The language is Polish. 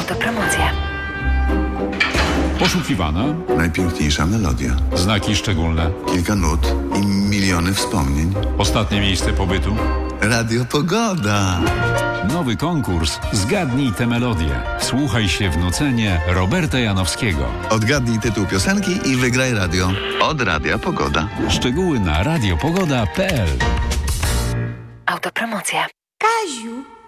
Autopromocja. Poszukiwana. Najpiękniejsza melodia. Znaki szczególne. Kilka nut i miliony wspomnień. Ostatnie miejsce pobytu. Radio Pogoda. Nowy konkurs Zgadnij tę melodię. Słuchaj się w nucenie Roberta Janowskiego. Odgadnij tytuł piosenki i wygraj radio. Od Radia Pogoda. Szczegóły na radiopogoda.pl. Autopromocja. Kaziu,